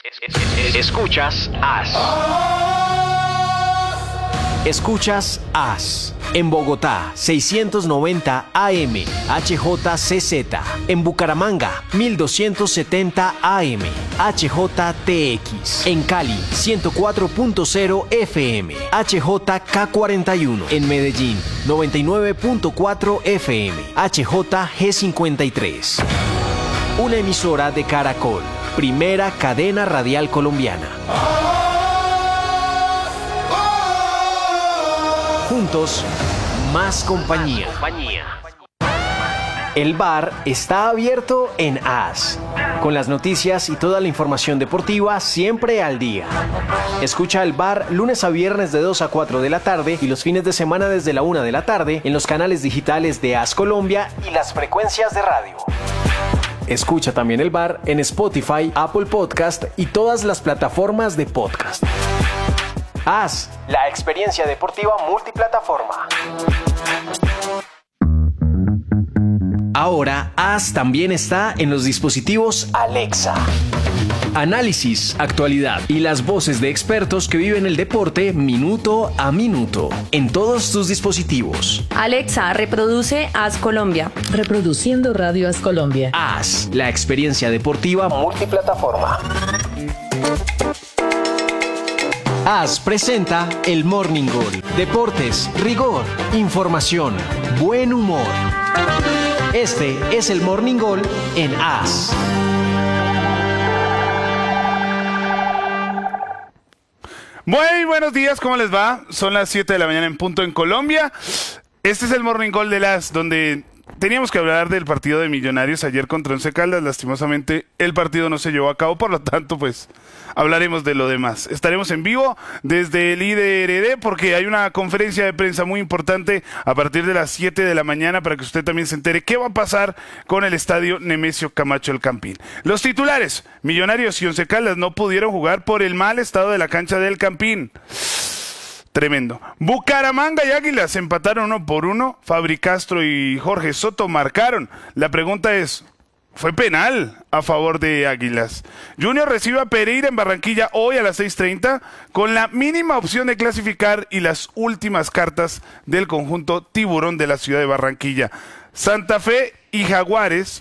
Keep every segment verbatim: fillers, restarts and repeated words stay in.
Escuchas A S. Escuchas A S. En Bogotá, seiscientos noventa A M, H J C Z. En Bucaramanga, mil doscientos setenta A M, H J T X. En Cali, ciento cuatro punto cero F M, H J K cuarenta y uno. En Medellín, noventa y nueve punto cuatro F M, H J G cincuenta y tres. Una emisora de Caracol, primera cadena radial colombiana. Juntos, más compañía. El bar está abierto en A S, con las noticias y toda la información deportiva siempre al día. Escucha el bar lunes a viernes de dos a cuatro de la tarde y los fines de semana desde la una de la tarde en los canales digitales de A S Colombia y las frecuencias de radio. Escucha también el bar en Spotify, Apple Podcast y todas las plataformas de podcast. A S, la experiencia deportiva multiplataforma. Ahora, A S también está en los dispositivos Alexa. Análisis, actualidad y las voces de expertos que viven el deporte minuto a minuto en todos tus dispositivos. Alexa, reproduce A S Colombia. Reproduciendo Radio A S Colombia. A S, la experiencia deportiva multiplataforma. A S presenta el Morning Goal. Deportes, rigor, información, buen humor. Este es el Morning Goal en A S. Muy buenos días, ¿cómo les va? Son las siete de la mañana en punto en Colombia. Este es el Morning Goal de las donde teníamos que hablar del partido de Millonarios ayer contra Once Caldas. Lastimosamente el partido no se llevó a cabo, por lo tanto pues hablaremos de lo demás. Estaremos en vivo desde el I D R D porque hay una conferencia de prensa muy importante a partir de las siete de la mañana para que usted también se entere qué va a pasar con el estadio Nemesio Camacho El Campín. Los titulares: Millonarios y Once Caldas no pudieron jugar por el mal estado de la cancha del Campín. Tremendo. Bucaramanga y Águilas empataron uno por uno. Fabri Castro y Jorge Soto marcaron. La pregunta es, ¿fue penal a favor de Águilas? Junior recibe a Pereira en Barranquilla hoy a las seis treinta con la mínima opción de clasificar y las últimas cartas del conjunto tiburón de la ciudad de Barranquilla. Santa Fe y Jaguares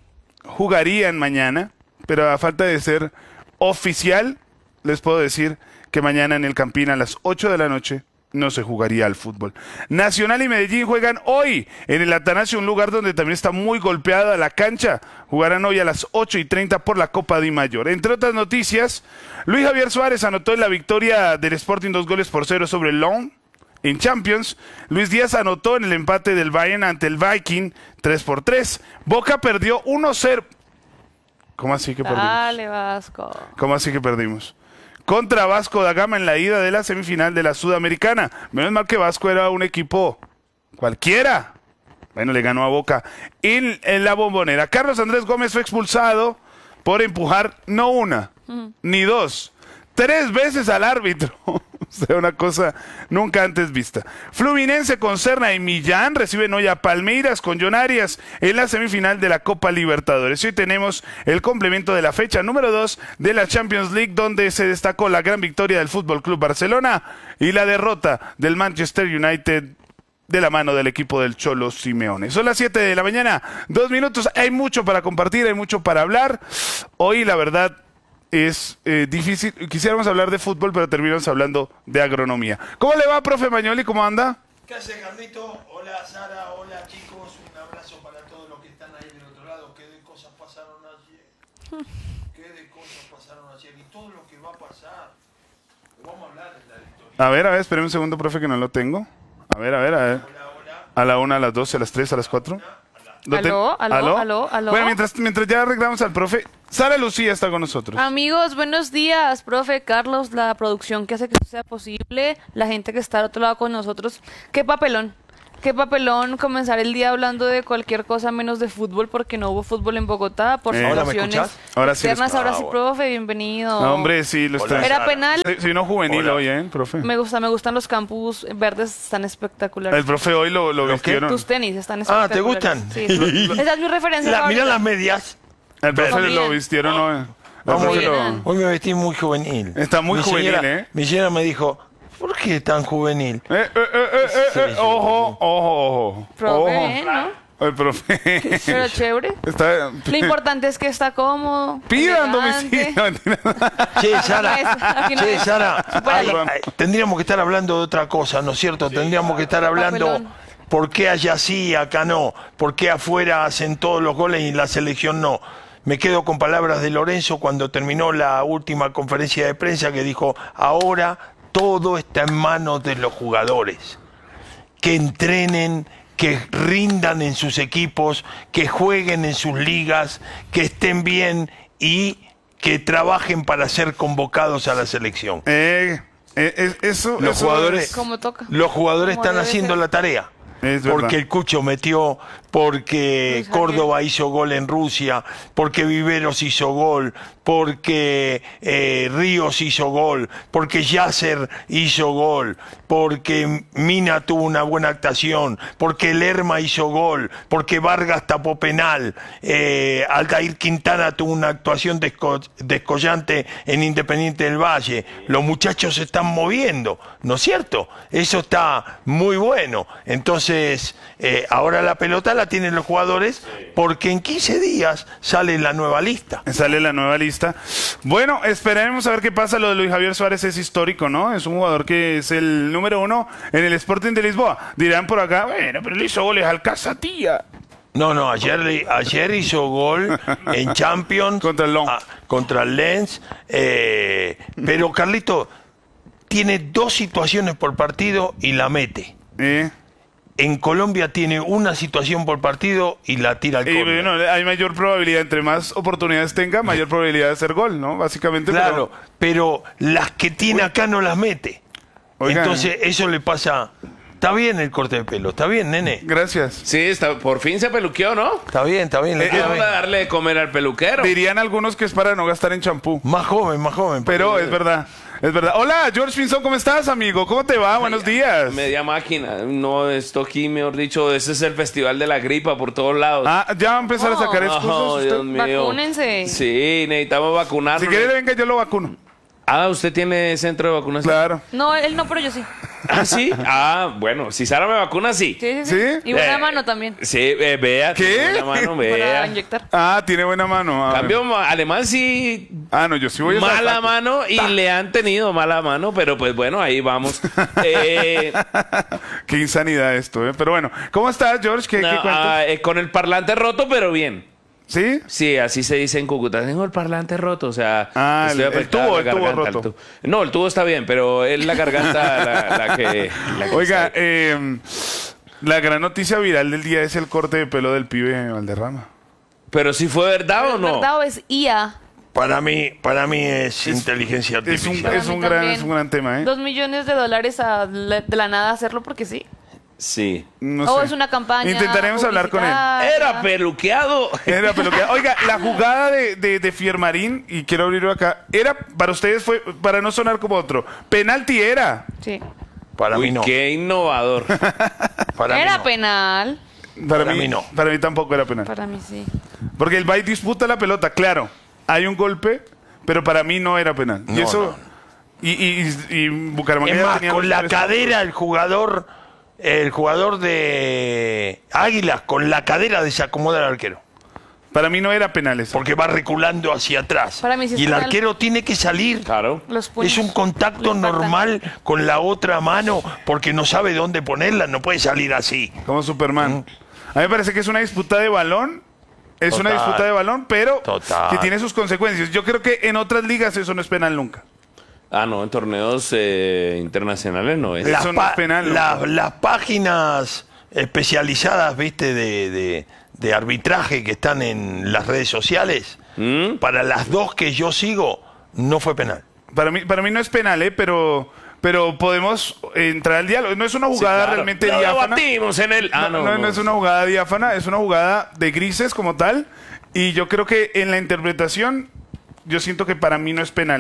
jugarían mañana, pero a falta de ser oficial, les puedo decir que mañana en el Campín a las ocho de la noche no se jugaría al fútbol. Nacional y Medellín juegan hoy en el Atanasio, un lugar donde también está muy golpeada la cancha. Jugarán hoy a las ocho y treinta por la Copa Di Mayor. Entre otras noticias, Luis Javier Suárez anotó en la victoria del Sporting dos goles por cero sobre el Lyon en Champions. Luis Díaz anotó en el empate del Bayern ante el Viking tres por tres. Boca perdió uno cero. ¿Cómo así que perdimos? Dale, Vasco. ¿Cómo así que perdimos? Contra Vasco da Gama en la ida de la semifinal de la Sudamericana. Menos mal que Vasco era un equipo cualquiera. Bueno, le ganó a Boca en, en la Bombonera. Carlos Andrés Gómez fue expulsado por empujar no una, uh-huh. ni dos, tres veces al árbitro. O sea, una cosa nunca antes vista. Fluminense con Serna y Millán reciben hoy a Palmeiras con John Arias en la semifinal de la Copa Libertadores. Hoy tenemos el complemento de la fecha número dos de la Champions League, donde se destacó la gran victoria del Fútbol Club Barcelona y la derrota del Manchester United de la mano del equipo del Cholo Simeone. Son las siete de la mañana, dos minutos. Hay mucho para compartir, hay mucho para hablar. Hoy, la verdad, es eh, difícil. Quisiéramos hablar de fútbol, pero terminamos hablando de agronomía. ¿Cómo le va, profe Mañoli? ¿Cómo anda? ¿Qué hace, Carlito? Hola, Sara. Hola, chicos. Un abrazo para todos los que están ahí del otro lado. ¿Qué de cosas pasaron ayer? ¿Qué de cosas pasaron ayer? Y todo lo que va a pasar. Vamos a hablar de la historia. A ver, a ver, espere un segundo, profe, que no lo tengo. A ver, a ver, a ver. Hola, hola. A la una, a las doce, a las tres, a las cuatro. Aló, aló, aló, aló. Bueno, mientras, mientras ya arreglamos al profe, Sara Lucía está con nosotros. Amigos, buenos días, profe Carlos, la producción que hace que esto sea posible, la gente que está al otro lado con nosotros. Qué papelón, qué papelón comenzar el día hablando de cualquier cosa menos de fútbol, porque no hubo fútbol en Bogotá por Eh, situaciones Ahora sí. externas. les- Ahora Ah, sí, bueno. profe, bienvenido. No, hombre, sí, lo está. Era penal. Sí, sí, no juvenil Hola. hoy, ¿eh, profe? Me gusta, me gustan los campus verdes, están espectaculares. El profe hoy lo, lo vistieron. Tus tenis están Ah, ¿te espectaculares. gustan? Sí, sí. Esa es mi referencia. La, mira favorita. las medias. El profe También. lo vistieron hoy. Vamos, Muy hoy, bien. hoy me vestí muy juvenil. Está muy mi juvenil, señora, ¿eh? Mi señora me dijo, ¿por qué tan juvenil? Eh, eh, eh, eh, eh, Sí, eh, sí, ojo, ojo, ojo. Profe, Ojo. bien, ¿no? El profe. Pero chévere. Está... Lo importante es que está cómodo. Pidan elegante. domicilio. Mentira. Che, Sara, Aquí no che, es. Sara, Supéralo. ay, ay, tendríamos que estar hablando de otra cosa, ¿no es cierto? Tendríamos que estar hablando Papelón. por qué allá sí, acá no, por qué afuera hacen todos los goles y la selección no. Me quedo con palabras de Lorenzo cuando terminó la última conferencia de prensa que dijo, ahora todo está en manos de los jugadores. Que entrenen, que rindan en sus equipos, que jueguen en sus ligas, que estén bien y que trabajen para ser convocados a la selección. Eh, eh, eh, eso, Los eso jugadores, es- Como toca. los jugadores Como están debe haciendo ser. la tarea. Es verdad. Porque el Cucho metió, porque Luis Córdoba hizo gol en Rusia, porque Viveros hizo gol, porque eh, Ríos hizo gol, porque Yasser hizo gol, porque Mina tuvo una buena actuación, porque Lerma hizo gol, porque Vargas tapó penal, eh, Aldair Quintana tuvo una actuación desco- descollante en Independiente del Valle. Los muchachos se están moviendo, ¿no es cierto? Eso está muy bueno. Entonces, eh, ahora la pelota la tienen los jugadores porque en quince días sale la nueva lista. Sale la nueva lista. Bueno, esperemos a ver qué pasa. Lo de Luis Javier Suárez es histórico, ¿no? Es un jugador que es el número uno en el Sporting de Lisboa. Dirán por acá, bueno, pero le hizo goles al Casatía. No, no, ayer, ayer hizo gol en Champions Contra el Lens. ah, contra el Lens, eh, pero Carlito tiene dos situaciones por partido y la mete. Eh, En Colombia tiene una situación por partido y la tira al y córner. bueno, hay mayor probabilidad, entre más oportunidades tenga, mayor probabilidad de hacer gol, ¿no? Básicamente. Claro, pero las que tiene acá no las mete. Oigan. Entonces eso le pasa. Está bien el corte de pelo, está bien, nene. pero- Gracias. Sí, está, por fin se peluqueó, ¿no? Está bien, está bien. Le Eh, queda Vamos bien. a darle de comer al peluquero. Dirían algunos que es para no gastar en champú. Más joven, más joven. Pero porque- es verdad, es verdad. Hola, George Pinzón, ¿cómo estás, amigo? ¿Cómo te va? Buenos días. Media máquina. No, esto aquí, mejor dicho, ese es el festival de la gripa por todos lados. Ah, ya va a empezar a sacar No. excusas Oh, usted? Dios mío. Vacúnense. Sí, necesitamos vacunarnos. Si quiere, venga, yo lo vacuno. Ah, ¿usted tiene centro de vacunación? Claro. No, él no, pero yo sí. Ah, sí. Ah, bueno, si Sara me vacuna, sí. Sí, sí, sí. ¿Sí? Y buena Eh, mano también. Sí, eh, vea. ¿Qué? tiene buena mano, Para vea. inyectar. Ah, tiene buena mano. A ver. Cambio, ma- alemán sí, Ah, no, yo sí voy a mala sacar. mano y le han tenido mala mano, pero pues bueno, ahí vamos. Eh, Qué insanidad esto, ¿eh? Pero bueno, ¿cómo estás, George? ¿Qué, no, qué cuentas? ah, eh, con el parlante roto, pero bien. ¿Sí? Sí, así se dice en Cúcuta. Tengo el parlante roto, o sea... Ah, estoy el- el afectado tubo, a la el tubo garganta, roto. el tubo. No, el tubo está bien, pero es la garganta la, la que... la que Oiga, está- eh, la gran noticia viral del día es el corte de pelo del pibe Valderrama. Pero si fue verdad o ¿Es no. verdad o es I A? Para mí, para mí es, inteligencia Es un, artificial. es un, gran, es un gran tema, ¿eh? Dos millones de dólares a la- de la nada hacerlo porque sí. Sí. No o sé. es una campaña. Intentaremos hablar con él. publicitaria. Era peluqueado. Era peluqueado. Oiga, la jugada de, de, de Fiermarín, y quiero abrirlo acá, era, para ustedes fue, para no sonar como otro, penalti era. Sí. Para Uy, mí no. qué innovador. Para mí Era no. penal. Para, Para mí, mí no. Para mí tampoco era penal. Para mí sí. Porque el va y disputa la pelota, claro. Hay un golpe, pero para mí no era penal. y No, eso. Y, y, y, y Bucaramanga Es ya más, tenía con los la tres cadera el jugador, el jugador de Águilas, con la cadera desacomoda al arquero. puntos. Para mí no era penal eso. Porque va reculando hacia atrás. Para mí sí es y el penal. arquero tiene que salir. Claro. Los puños. Es un contacto Le faltan. normal con la otra mano porque no sabe dónde ponerla, no puede salir así. Como Superman. A mí me parece que es una disputa de balón. Es una Total. disputa de balón, pero Total. que tiene sus consecuencias. Yo creo que en otras ligas eso no es penal nunca. Ah, no, en torneos eh, internacionales no es. La- Las, Eso no es penal, ¿no? la- las páginas especializadas, viste, de, de- de arbitraje que están en las redes sociales, ¿Mm? para las dos que yo sigo, no fue penal. Para mí, para mí no es penal, ¿eh? Pero, pero podemos entrar al diálogo. No es una Sí, jugada claro. realmente Lo diáfana. debatimos en el... Ah, no, no, no es una jugada diáfana, es una jugada de grises como tal. Y yo creo que en la interpretación, yo siento que para mí no es penal, ¿eh?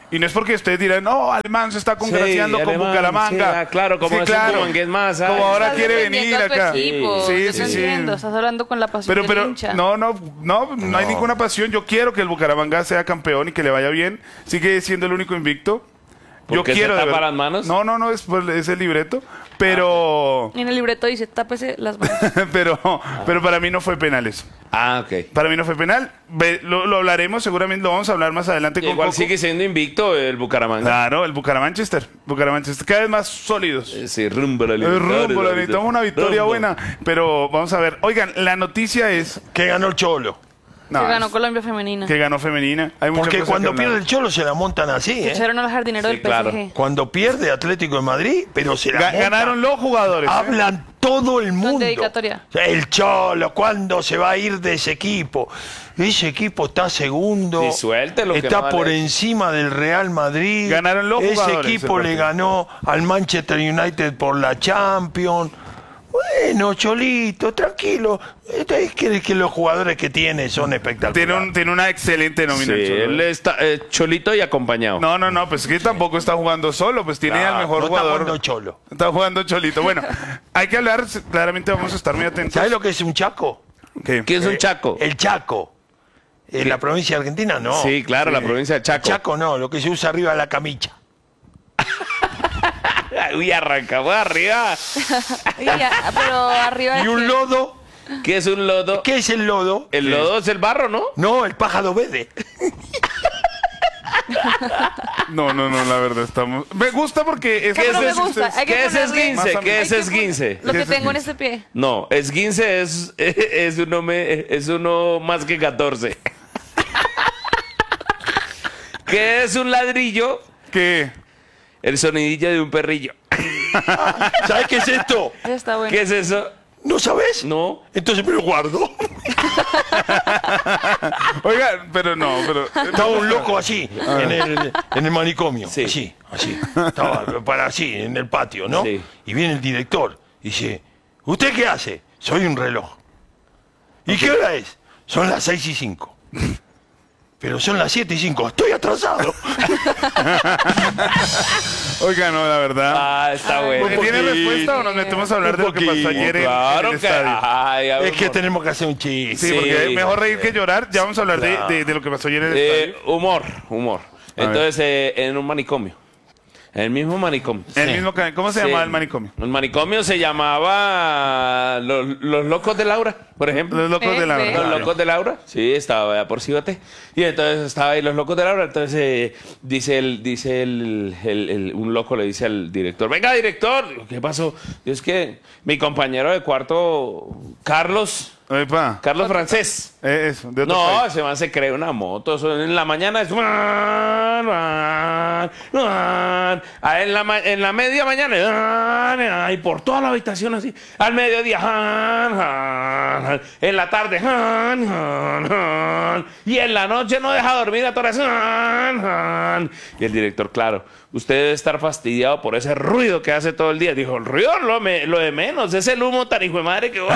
Y no es porque ustedes dirán, no, Alemán se está congraciando Sí, con Alemán, Bucaramanga. sí, ah, claro, como Sí, es un claro. bumangués más, ¿sabes? Como ahora Estás quiere defendiendo venir a tu acá. equipo. Sí, Yo sí, te sí. entiendo, estás hablando con la pasión Pero, del pero, hincha. no, no, no, no hay ninguna pasión. Yo quiero que el Bucaramanga sea campeón y que le vaya bien. Sigue siendo el único invicto. ¿Por Yo qué se quiero de tapa verdad- las manos? No, no, no, es, por- es el libreto. Pero, Y en el libreto dice, tápese las manos. pero, pero para mí no fue penal eso. Ah, ok. Para mí no fue penal. Ve- lo, lo hablaremos, seguramente lo vamos a hablar más adelante con Igual Coco. sigue siendo invicto el Bucaramanga. Claro, el Bucaramanga-Manchester. Bucaramanga-Manchester, cada vez más sólidos. Eh, Sí, rumbo a la El Libertadores, rumbo, la necesitamos una victoria Rumbo. buena. Pero vamos a ver. Oigan, la noticia es Que ganó el Cholo. no, que ganó es- Colombia femenina. que ganó femenina. Hay muchas Porque cosas cuando que hablar. pierde el Cholo se la montan así, ¿eh? Echaron al jardinero Sí, del claro. P S G. Cuando pierde Atlético de Madrid, pero se la Ga- montan. ganaron los jugadores. ¿eh? Hablan todo el mundo. dedicatoria. El Cholo, ¿cuándo se va a ir de ese equipo? Ese equipo está segundo. Sí, suéltelo, que Está no vale por eso. encima del Real Madrid. Ganaron los Ese jugadores equipo ese le partido. ganó al Manchester United por la Champions. Bueno, Cholito, tranquilo. Este Es que, que los jugadores que tiene son espectaculares. Tiene, un- tiene una excelente nómina. Sí, el Cholo. él está eh, cholito y acompañado. No, no, no, pues es que tampoco está jugando solo, pues tiene No, al mejor no está jugador. jugando Cholo. Está jugando Cholito. Bueno, hay que hablar, claramente vamos a estar muy atentos. ¿Sabes lo que es un chaco? ¿Qué? ¿Qué es un Eh, chaco? El Chaco. En la provincia de Argentina, no. Sí, claro, la provincia de Chaco. Chaco no, lo que se usa arriba de la camilla. Uy, arrancamos arriba. Y ya, pero arriba Y de un que- lodo. ¿Qué es un lodo? ¿Qué es el lodo? El lodo es el barro, ¿no? No, el pájaro verde. No, no, no, la verdad estamos. Me gusta porque es No, pero me es- gusta. es- Hay que ¿Qué es ponerle- esguince? Más ¿Qué amigos. es esguince? Lo ¿Qué que es tengo en esguince? este pie. No, esguince es, es, uno me- es uno más que catorce. ¿Qué es un ladrillo? ¿Qué? El sonidillo de un perrillo. ¿Sabes qué es esto? Eso está bueno. ¿Qué es eso? ¿No sabes? No. Entonces me lo guardo. Oiga, pero no, pero. Estaba un loco así, en el, en el manicomio. Sí. Así, así. Estaba para así, en el patio, ¿no? Sí. Y viene el director y dice, ¿usted qué hace? Soy un reloj. ¿Y qué hora es? Son las seis y cinco. Pero son las siete y cinco. Estoy atrasado. Oiga, no, la verdad. Ah, está bueno. ¿Tiene poquito. respuesta o nos metemos a hablar Un de lo que pasó poquito. ayer en, en Claro el que. estadio? Ay, a ver, Es que por- tenemos que hacer un chiste. Sí, porque Sí. es mejor reír que llorar. Ya vamos a hablar de, Claro. de- de lo que pasó ayer en el Eh, estadio. humor, humor. A ver. Entonces, eh, en un manicomio. En el mismo manicomio. El mismo ca- ¿Cómo se Sí. llamaba el manicomio? El manicomio se llamaba Los, Los Locos de Laura, por ejemplo. Los locos Ve, de la ve. verdad. Los Locos de Laura, sí, estaba allá por Cíbate. Y entonces estaba ahí Los Locos de Laura. Entonces eh, dice, el, dice el, el- el- un loco le dice al director, venga director, ¿qué pasó? Y es que mi compañero de cuarto, Carlos, Epa, Carlos Francés. eh, eso, de otro No, país. ese man se cree una moto. Eso en la mañana es. Ah, En la, ma- en la media mañana. Y por toda la habitación así. Al mediodía. En la tarde. Y en la noche no deja dormir a todas horas. Y el director, claro, usted debe estar fastidiado por ese ruido que hace todo el día. Dijo, el ruido lo, me- lo de menos. Es el humo tan hijo de madre que.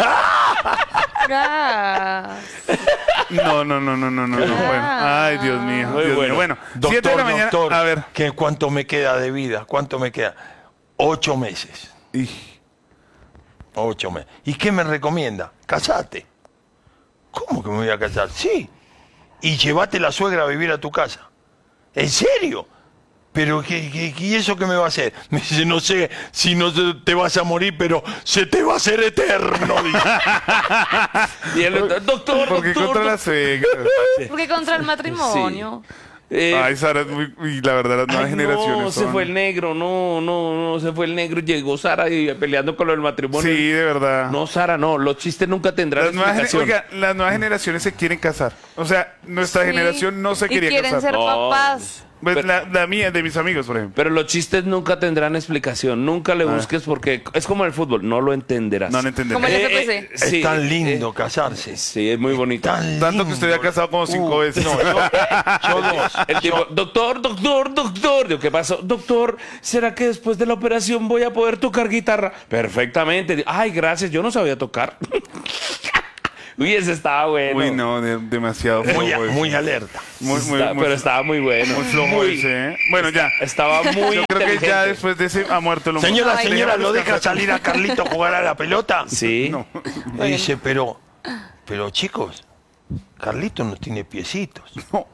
Gas. No, no, no, no, no, no, no. Bueno. Ay, Dios mío. Muy Dios bueno. mío. Bueno, Doctor, siete de la mañana. doctor, A ver. ¿qué, ¿cuánto me queda de vida? ¿Cuánto me queda? Ocho meses. Y- Ocho meses. ¿Y qué me recomienda? Casate. ¿Cómo que me voy a casar? Sí. Y llévate la suegra a vivir a tu casa. ¿En serio? ¿Pero qué, qué- qué- y eso qué me va a hacer? Me dice, no sé si no se- te vas a morir, pero se te va a hacer eterno. dice. Y el doctor, doctor, ¿Por qué doctor, contra la doctor. suegra? Porque contra el matrimonio. Eh, Ay, Sara, es muy. Y la verdad, las nuevas ay, generaciones. no, se son- fue el negro, no, no, no, se fue el negro. Llegó Sara y peleando con lo del matrimonio. Sí, de verdad. No, Sara, no, los chistes nunca tendrán Las nuevas, gener- explicación. oiga, las nuevas generaciones se quieren casar. O sea, nuestra Sí. generación no se Y quería quieren casar. ser No. papás. Pues Pero- la, la mía, de mis amigos, por ejemplo. Pero los chistes nunca tendrán explicación. Nunca le busques porque es como el fútbol, no lo entenderás. No lo entenderás. Como el Eh, F P C. eh, Es sí, tan eh, lindo casarse. sí, es muy bonito. Tan Tanto que usted lindo. ha casado como cinco Uh, veces. No, yo, yo dos. El tipo, doctor, doctor, doctor. Digo, ¿qué pasó? Doctor, ¿será que después de la operación voy a poder tocar guitarra? Perfectamente. Ay, gracias, yo no sabía tocar. Uy, ese estaba bueno. Uy, no, de- demasiado Muy, flojo ese. muy alerta. Muy, muy, Está- muy- pero estaba muy bueno. muy flojo Muy- ese, ¿eh? Bueno, ya. Estaba muy Yo creo que ya inteligente. después de ese ha muerto el humor. Señora, Ay, señora, no. ¿lo deja salir a Carlito a jugar a la pelota? Sí. No. Le dice, pero, pero chicos, Carlito no tiene piecitos.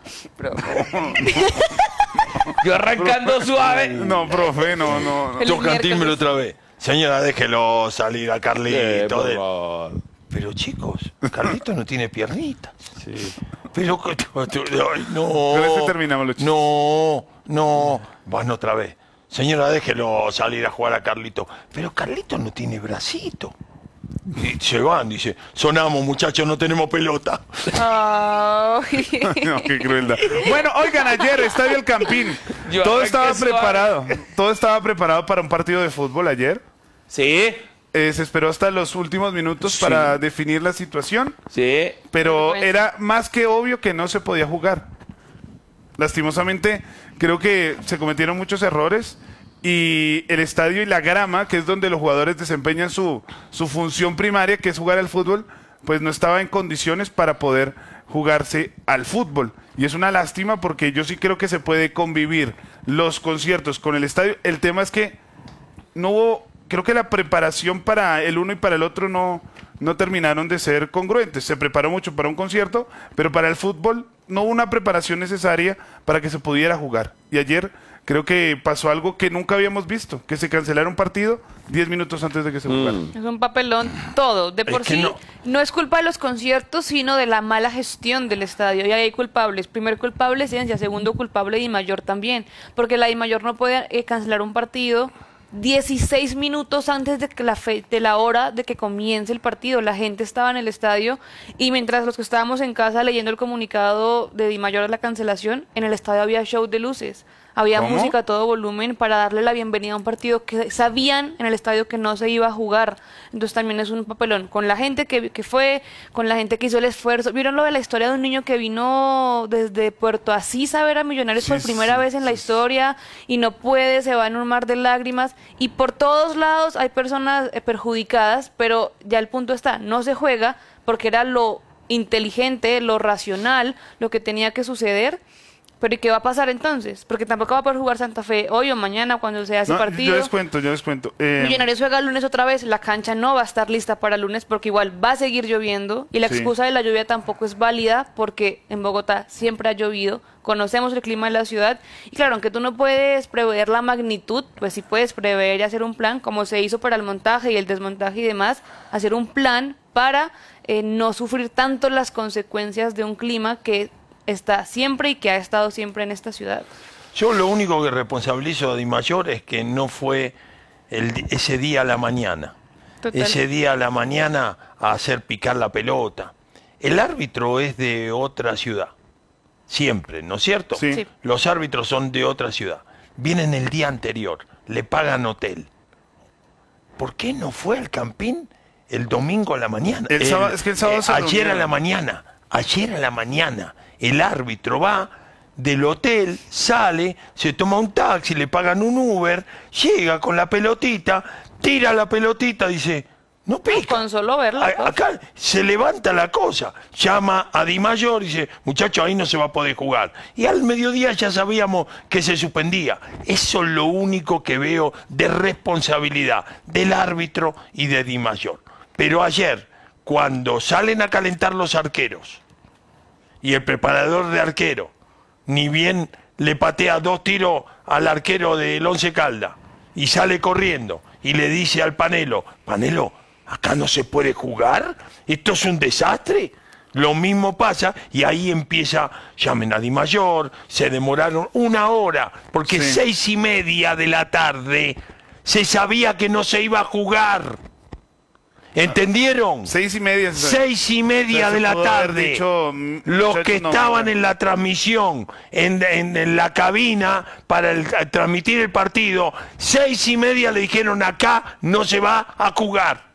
Yo arrancando suave. No, profe, no, no. no. El Tocantímelo miércoles. otra vez. Señora, déjelo salir a Eh, Carlito. por de- favor. Pero chicos, Carlito no tiene piernitas. Sí. Pero que- ay, no. Con este terminamos, Lucho. No, no. Van otra vez. Señora, déjelo salir a jugar a Carlito. Pero Carlito no tiene bracito. Y se van, dice, sonamos muchachos, no tenemos pelota. Ay. No, qué crueldad. Bueno, oigan, ayer, Estadio El Campín. Yo Todo arranqué estaba suave. preparado. Todo estaba preparado para un partido de fútbol ayer. Sí, Eh, se esperó hasta los últimos minutos para definir la situación. sí. Pero Vergüenza. era más que obvio que no se podía jugar. Lastimosamente, creo que se cometieron muchos errores y el estadio y la grama, que es donde los jugadores desempeñan su, su función primaria, que es jugar al fútbol, pues no estaba en condiciones para poder jugarse al fútbol. Y es una lástima porque yo sí creo que se puede convivir los conciertos con el estadio. El tema es que no hubo, creo que la preparación para el uno y para el otro no, no terminaron de ser congruentes. Se preparó mucho para un concierto, pero para el fútbol no hubo una preparación necesaria para que se pudiera jugar. Y ayer creo que pasó algo que nunca habíamos visto, que se cancelara un partido diez minutos antes de que se jugara. Es un papelón todo. De por que sí, no. no. es culpa de los conciertos, sino de la mala gestión del estadio. Y ahí hay culpables. Primer culpable, Ciencia. Segundo culpable, Di Mayor también. Porque la Di Mayor no puede eh, cancelar un partido dieciséis minutos antes de, que la fe- de la hora de que comience el partido. La gente estaba en el estadio y mientras los que estábamos en casa leyendo el comunicado de Di Mayor de la cancelación, en el estadio había show de luces. Había ¿Cómo? música a todo volumen para darle la bienvenida a un partido que sabían en el estadio que no se iba a jugar. Entonces también es un papelón. Con la gente que, que fue, con la gente que hizo el esfuerzo. ¿Vieron lo de la historia de un niño que vino desde Puerto Asís a ver a Millonarios Sí, por primera sí, vez en la sí, historia y no puede, se va en un mar de lágrimas? Y por todos lados hay personas eh, perjudicadas, pero ya el punto está, no se juega porque era lo inteligente, lo racional, lo que tenía que suceder. Pero ¿y qué va a pasar entonces? Porque tampoco va a poder jugar Santa Fe hoy o mañana cuando sea ese No, partido. yo les cuento, yo les cuento. Eh, Millonarios juega el lunes otra vez, la cancha no va a estar lista para el lunes porque igual va a seguir lloviendo y la Sí. excusa de la lluvia tampoco es válida porque en Bogotá siempre ha llovido, conocemos el clima de la ciudad y claro, aunque tú no puedes prever la magnitud, pues sí puedes prever y hacer un plan como se hizo para el montaje y el desmontaje y demás, hacer un plan para eh, no sufrir tanto las consecuencias de un clima que está siempre y que ha estado siempre en esta ciudad. Yo lo único que responsabilizo a Di Mayor es que no fue el di- ese día a la mañana. Total. Ese día a la mañana a hacer picar la pelota. El árbitro es de otra ciudad. Siempre, ¿no es cierto? Sí. Sí. Los árbitros son de otra ciudad. Vienen el día anterior, le pagan hotel. ¿Por qué no fue al Campín el domingo a la mañana? El sábado- es que el sábado se ayer a reunieron. la mañana, ayer a la mañana, el árbitro va del hotel, sale, se toma un taxi, le pagan un Uber, llega con la pelotita, tira la pelotita, dice, no pica. Con solo verla, A- pues. Acá se levanta la cosa, llama a Di Mayor y dice, muchacho, ahí no se va a poder jugar. Y al mediodía ya sabíamos que se suspendía. Eso es lo único que veo de responsabilidad del árbitro y de Di Mayor. Pero ayer, cuando salen a calentar los arqueros, y el preparador de arquero, ni bien le patea dos tiros al arquero del Once Caldas, y sale corriendo, y le dice al Panelo, Panelo, acá no se puede jugar, esto es un desastre. Lo mismo pasa, y ahí empieza, llamen a Di Mayor, se demoraron una hora, porque Sí. seis y media de la tarde se sabía que no se iba a jugar. ¿Entendieron? Seis y media. Seis y media Se de la pudo haber tarde. dicho, mm, Los muchachos, que no, estaban no. en la transmisión, en, en- en la cabina para el- transmitir el partido, seis y media le dijeron acá no se va a jugar.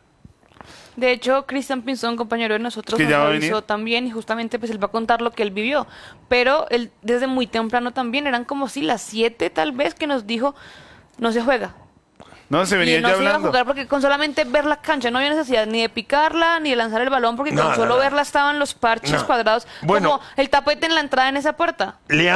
De hecho, Cristian Pinzón, compañero de nosotros, Que nos ya va a avisó venir. también y justamente pues él va a contar lo que él vivió. Pero él desde muy temprano también, eran como si las siete tal vez que nos dijo, no se juega. No, se venía y no ya se iba a hablando. jugar porque con solamente ver la cancha no había necesidad ni de picarla ni de lanzar el balón porque Nada, con solo nada. verla estaban los parches No. cuadrados Bueno. como el tapete en la entrada en esa puerta.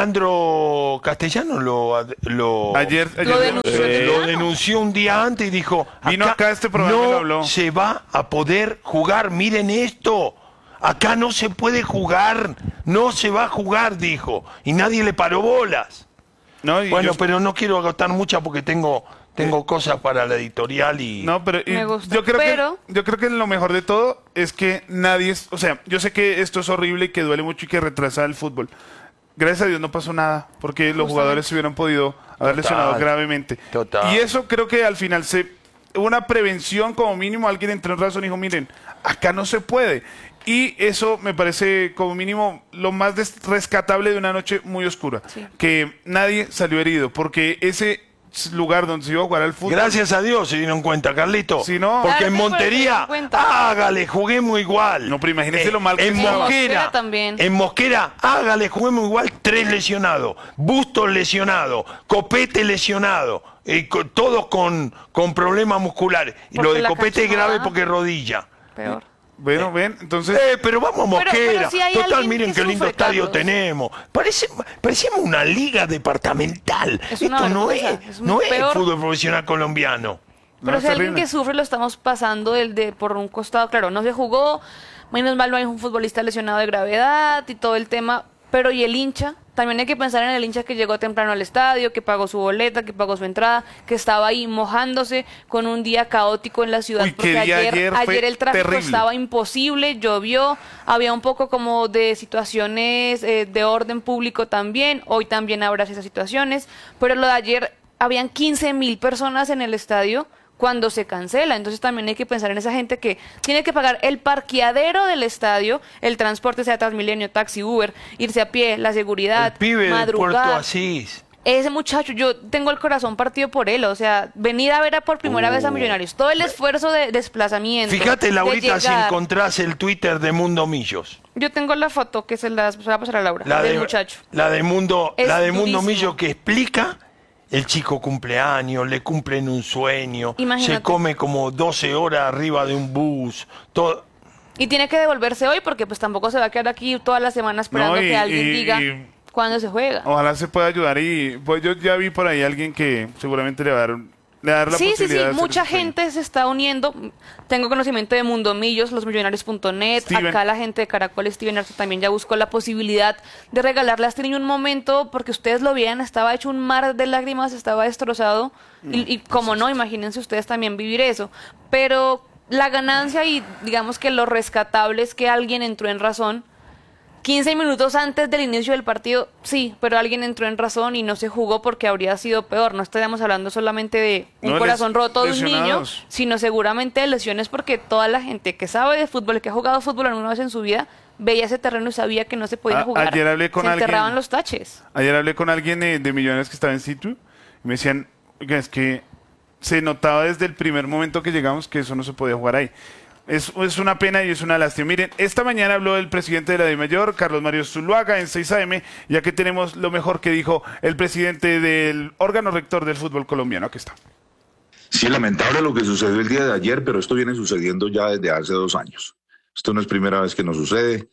Leandro Castellano lo, ad- lo, Ayer, ayer Lo denunció denunció. el eh, tema. lo denunció un día antes y dijo, Vino acá a este programa y no lo habló. se va a poder jugar, miren esto, acá no se puede jugar, no se va a jugar, dijo, y nadie le paró bolas. No, y Bueno, yo- pero no quiero agotar mucha porque tengo, tengo cosas para la editorial y... No, pero, y Me gusta, yo creo pero- que yo creo que lo mejor de todo es que nadie es, o sea, yo sé que esto es horrible y que duele mucho y que retrasa el fútbol. Gracias a Dios no pasó nada, porque los jugadores se hubieran podido haber Total. lesionado gravemente. Total. Y eso creo que al final se una prevención como mínimo, alguien entró en razón y dijo, miren, acá no se puede. Y eso me parece como mínimo lo más des- rescatable de una noche muy oscura, Sí. que nadie salió herido, porque ese lugar donde se iba a jugar al fútbol. Gracias a Dios se dieron cuenta, Carlito. Si no- porque Claro en que por eso se Montería, dieron cuenta. hágale, juguemos igual. No, pero imagínese lo mal que en estaba. Mosquera, En Mosquera también. En Mosquera, hágale, juguemos igual, tres lesionados. Bustos lesionado, Copete lesionado. Y co- todos con, con problemas musculares. Y Porque lo de la Copete es cancha no grave da. porque es rodilla. Peor. Bueno, ven, entonces... Eh, pero vamos a Mosquera. pero si hay Total, alguien miren que qué lindo sufre, estadio Carlos. tenemos. Parece, parecemos una liga departamental. Es una Esto no vergüenza, es, es no es peor. fútbol profesional colombiano. No, Pero es si alguien terrible. que sufre lo estamos pasando del de por un costado, claro, no se jugó, menos mal no hay un futbolista lesionado de gravedad y todo el tema, pero ¿y el hincha? También hay que pensar en el hincha que llegó temprano al estadio, que pagó su boleta, que pagó su entrada, que estaba ahí mojándose con un día caótico en la ciudad. Uy, qué porque día ayer, ayer fue ayer el tráfico terrible. estaba imposible, llovió, había un poco como de situaciones eh, de orden público también, hoy también habrá esas situaciones, pero lo de ayer, habían quince mil personas en el estadio cuando se cancela. Entonces también hay que pensar en esa gente que tiene que pagar el parqueadero del estadio, el transporte, sea Transmilenio, taxi, Uber, irse a pie, la seguridad, El pibe del Puerto madrugar. Asís. Ese muchacho, yo tengo el corazón partido por él, o sea, venir a ver a por primera vez a Millonarios, todo el esfuerzo de desplazamiento. Fíjate, de Laurita, si llegar. encontrás el Twitter de Mundo Millos. Yo tengo la foto que se la, se la va a pasar a Laura, La del de, muchacho. La de Mundo, Es la de Mundo durísimo. Millos que explica el chico cumpleaños, le cumplen un sueño, Imagínate. se come como doce horas arriba de un bus, todo. Y tiene que devolverse hoy porque pues tampoco se va a quedar aquí toda la semana esperando No, y- que alguien y- diga y- cuándo se juega. Ojalá se pueda ayudar y pues yo ya vi por ahí a alguien que seguramente le va a dar, le va a dar la Sí, sí, sí, posibilidad de hacer mucha ese sueño. gente se está uniendo. Tengo conocimiento de Mundo Millos, losmillonarios punto net. Steven. Acá la gente de Caracol, Steven Arce, también ya buscó la posibilidad de regalarle a Astrid un momento, porque ustedes lo veían, estaba hecho un mar de lágrimas, estaba destrozado. Y, y como no, imagínense ustedes también vivir eso. Pero la ganancia y digamos que lo rescatable es que alguien entró en razón. quince minutos antes del inicio del partido, sí, pero alguien entró en razón y no se jugó porque habría sido peor. No estaríamos hablando solamente de un No, corazón les- roto de un niño, lesionados. sino seguramente de lesiones porque toda la gente que sabe de fútbol, que ha jugado fútbol alguna vez en su vida, veía ese terreno y sabía que no se podía A- jugar. ayer hablé con se alguien- enterraban los taches. Ayer hablé con alguien eh, de Millones que estaba en situ y me decían, "Oiga, es que se notaba desde el primer momento que llegamos que eso no se podía jugar ahí. Es, es una pena y es una lástima. Miren, esta mañana habló el presidente de la DIMAYOR, Carlos Mario Zuluaga, en seis A M, ya que tenemos lo mejor que dijo el presidente del órgano rector del fútbol colombiano. Aquí está. Sí, lamentable lo que sucedió el día de ayer, pero esto viene sucediendo ya desde hace dos años. Esto no es primera vez que nos sucede.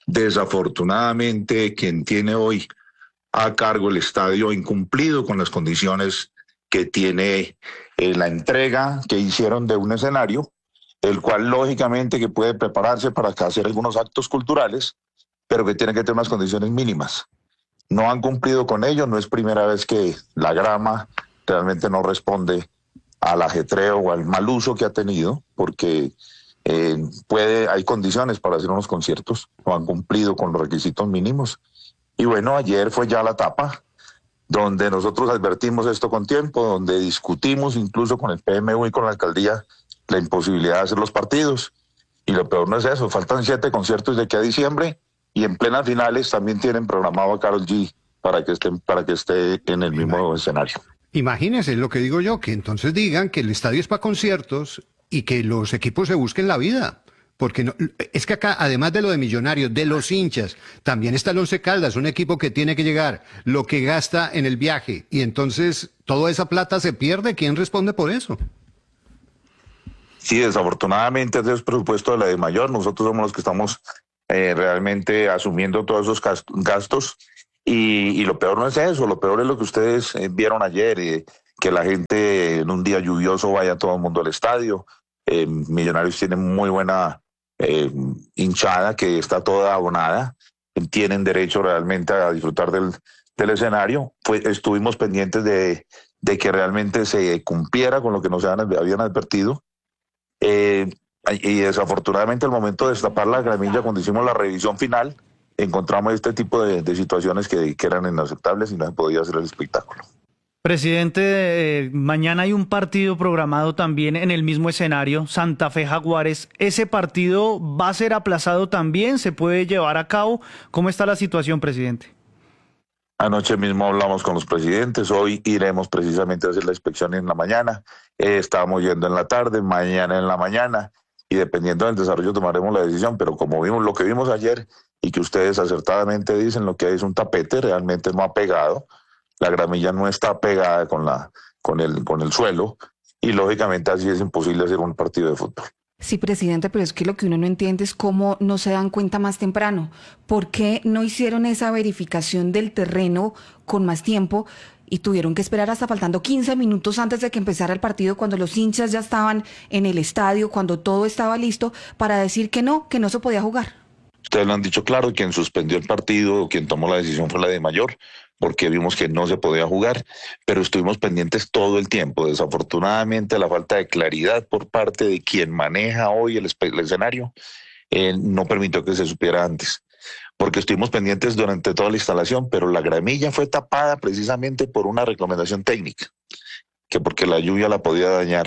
Desafortunadamente, quien tiene hoy a cargo el estadio ha incumplido con las condiciones que tiene eh, la entrega que hicieron de un escenario, el cual lógicamente que puede prepararse para hacer algunos actos culturales, pero que tiene que tener unas condiciones mínimas. No han cumplido con ello, no es primera vez que la grama realmente no responde al ajetreo o al mal uso que ha tenido, porque eh, puede, hay condiciones para hacer unos conciertos, no han cumplido con los requisitos mínimos. Y bueno, ayer fue ya la etapa donde nosotros advertimos esto con tiempo, donde discutimos incluso con el P M U y con la alcaldía la imposibilidad de hacer los partidos. Y lo peor no es eso, faltan siete conciertos de aquí a diciembre y en plenas finales también tienen programado a Karol G para que esté, para que esté en el mismo escenario. Imagínense lo que digo yo, que entonces digan que el estadio es para conciertos y que los equipos se busquen la vida. Porque no, es que acá, además de lo de Millonarios, de los hinchas, también está el Once Caldas, un equipo que tiene que llegar, lo que gasta en el viaje, y entonces toda esa plata se pierde. ¿Quién responde por eso? Sí, desafortunadamente ese es el presupuesto de la de mayor. Nosotros somos los que estamos eh, realmente asumiendo todos esos gastos. Y, y lo peor no es eso, lo peor es lo que ustedes eh, vieron ayer, eh, que la gente en un día lluvioso vaya todo el mundo al estadio. Eh, Millonarios tiene muy buena eh, hinchada que está toda abonada, tienen derecho realmente a disfrutar del, del escenario. Fue, estuvimos pendientes de, de que realmente se cumpliera con lo que nos habían, habían advertido. Eh, y desafortunadamente al momento de destapar la gramilla, cuando hicimos la revisión final, encontramos este tipo de, de situaciones que, que eran inaceptables y no se podía hacer el espectáculo. Presidente, eh, mañana hay un partido programado también en el mismo escenario, Santa Fe Jaguares. ¿Ese partido va a ser aplazado también? ¿Se puede llevar a cabo? ¿Cómo está la situación, presidente? Anoche mismo hablamos con los presidentes, hoy iremos precisamente a hacer la inspección en la mañana, eh, estábamos yendo en la tarde, mañana en la mañana, y dependiendo del desarrollo tomaremos la decisión, pero como vimos lo que vimos ayer y que ustedes acertadamente dicen lo que hay es un tapete, realmente no ha pegado, la gramilla no está pegada con, la, con, el, con el suelo, y lógicamente así es imposible hacer un partido de fútbol. Sí, presidente, pero es que lo que uno no entiende es cómo no se dan cuenta más temprano. ¿Por qué no hicieron esa verificación del terreno con más tiempo y tuvieron que esperar hasta faltando quince minutos antes de que empezara el partido, cuando los hinchas ya estaban en el estadio, cuando todo estaba listo, para decir que no, que no se podía jugar? Ustedes lo han dicho claro, quien suspendió el partido, quien tomó la decisión fue la de mayor, porque vimos que no se podía jugar, pero estuvimos pendientes todo el tiempo. Desafortunadamente, la falta de claridad por parte de quien maneja hoy el, el escenario eh, no permitió que se supiera antes, porque estuvimos pendientes durante toda la instalación, pero la gramilla fue tapada precisamente por una recomendación técnica, que porque la lluvia la podía dañar.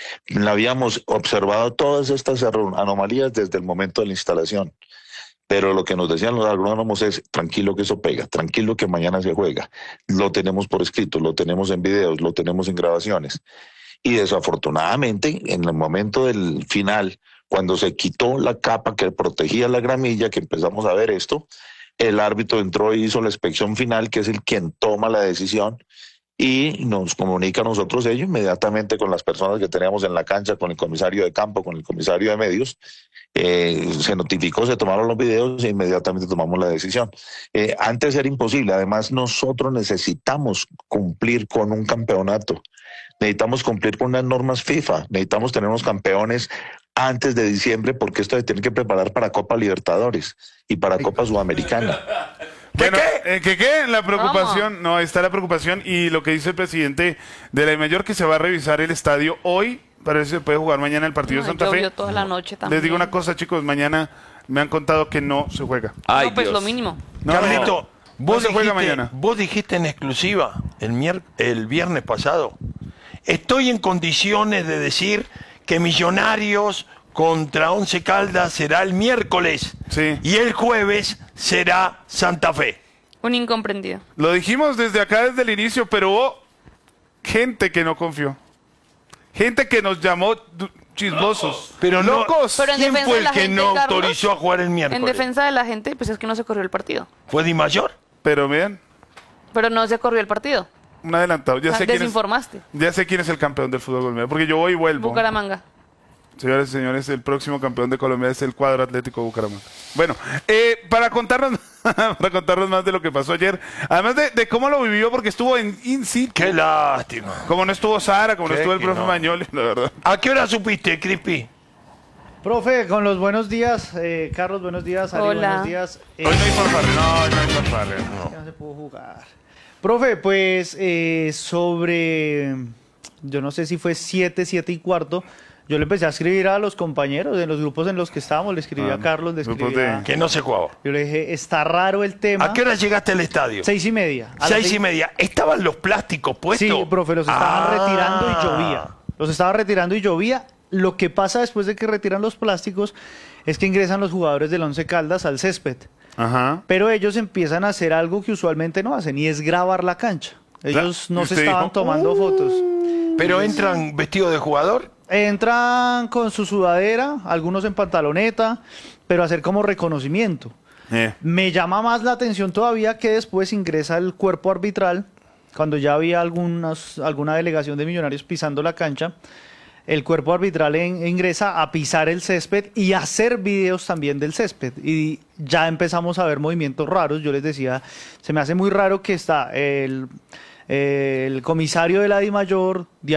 La habíamos observado todas estas anomalías desde el momento de la instalación. Pero lo que nos decían los agrónomos es, tranquilo que eso pega, tranquilo que mañana se juega. Lo tenemos por escrito, lo tenemos en videos, lo tenemos en grabaciones. Y desafortunadamente, en el momento del final, cuando se quitó la capa que protegía la gramilla, que empezamos a ver esto, el árbitro entró y hizo la inspección final, que es el quien toma la decisión, y nos comunica a nosotros ello inmediatamente con las personas que teníamos en la cancha, con el comisario de campo, con el comisario de medios. Eh, se notificó, se tomaron los videos e inmediatamente tomamos la decisión. Eh, antes era imposible, además nosotros necesitamos cumplir con un campeonato, necesitamos cumplir con unas normas FIFA, necesitamos tener unos campeones antes de diciembre, porque esto se tiene que preparar para Copa Libertadores y para Copa Sudamericana. Bueno, ¿qué? Eh, ¿qué, qué? La preocupación, no, está la preocupación y lo que dice el presidente de la mayor, que se va a revisar el estadio hoy, para ver si se puede jugar mañana el partido No, de Santa Fe. toda la noche también. Les digo una cosa, chicos, mañana me han contado que no se juega. Ay, no, pues Dios. Lo mínimo. No, Carlito, vos, no se dijiste, juega mañana. Vos dijiste en exclusiva el, mier el viernes pasado, estoy en condiciones de decir que Millonarios contra Once Caldas será el miércoles, sí, y el jueves será Santa Fe. Un incomprendido. Lo dijimos desde acá, desde el inicio, pero hubo gente que no confió. Gente que nos llamó chismosos. Pero no, locos. Pero en ¿Quién defensa fue de el la que gente, no Carlos, autorizó a jugar el miércoles? En defensa de la gente, pues es que no se corrió el partido. ¿Fue Di Mayor? Pero miren, Pero no se corrió el partido. un adelantado. Ya O sea, sé quién es, desinformaste. ya sé quién es el campeón del fútbol colombiano, porque yo voy y vuelvo. Bucaramanga. Señores y señores, el próximo campeón de Colombia es el cuadro Atlético Bucaramanga. Bueno, eh, para contarnos para contarnos más de lo que pasó ayer, además de, de cómo lo vivió, porque estuvo en in situ. ¡Qué lástima! Como no estuvo Sara, como no estuvo el profe no. Mañoli, la verdad. ¿A qué hora supiste, Crispy? Profe, con los buenos días, eh, Carlos, buenos días, Ari, Hola. buenos días. Eh, Hoy no hay fanfarria, no, hoy no hay fanfarria. no. no se pudo jugar. Profe, pues eh, sobre, yo no sé si fue siete, siete y cuarto, yo le empecé a escribir a los compañeros en los grupos en los que estábamos, le escribí Ah, a Carlos, le escribí de... a... Que no se jugaba. Yo le dije, está raro el tema. ¿A qué hora llegaste al estadio? Seis y media. A las Seis seis y media. ¿Estaban los plásticos puestos? Sí, profe, los estaban Ah. retirando y llovía. Los estaban retirando y llovía. Lo que pasa después de que retiran los plásticos es que ingresan los jugadores del Once Caldas al césped. Ajá. Pero ellos empiezan a hacer algo que usualmente no hacen, y es grabar la cancha. Ellos ¿Y no se usted estaban dijo? tomando fotos. ¿Pero entran vestidos de jugador? Entran con su sudadera, algunos en pantaloneta, pero hacer como reconocimiento. Eh. Me llama más la atención todavía que después ingresa el cuerpo arbitral, cuando ya había algunas, alguna delegación de Millonarios pisando la cancha. El cuerpo arbitral en, ingresa a pisar el césped y a hacer videos también del césped. Y ya empezamos a ver movimientos raros. Yo les decía, se me hace muy raro que está el, el comisario de la DIMAYOR,